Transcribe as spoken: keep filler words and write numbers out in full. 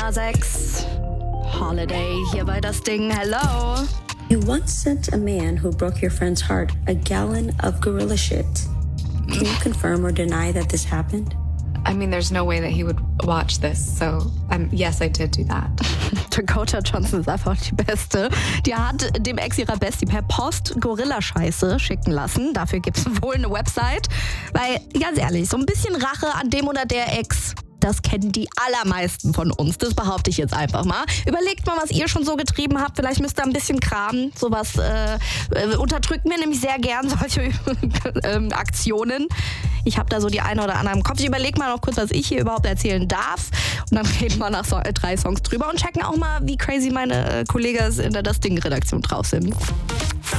A sechs. Holiday hier bei Das Ding. Hello. You once sent a man who broke your friend's heart a gallon of gorilla shit. Can you confirm or deny that this happened? I mean, there's no way that he would watch this, so um, yes, I did do that. Dakota Johnson ist einfach die Beste. Die hat dem Ex ihrer Bestie per Post Gorilla-Scheiße schicken lassen. Dafür gibt es wohl eine Website. Weil, ganz ehrlich, so ein bisschen Rache an dem oder der Ex, das kennen die allermeisten von uns. Das behaupte ich jetzt einfach mal. Überlegt mal, was ihr schon so getrieben habt. Vielleicht müsst ihr ein bisschen kramen. Sowas äh, äh, unterdrückt mir nämlich sehr gern, solche äh, Aktionen. Ich habe da so die eine oder andere im Kopf. Ich überlege mal noch kurz, was ich hier überhaupt erzählen darf. Und dann reden wir nach so, äh, drei Songs drüber und checken auch mal, wie crazy meine äh, Kollegen in der Das Ding-Redaktion drauf sind.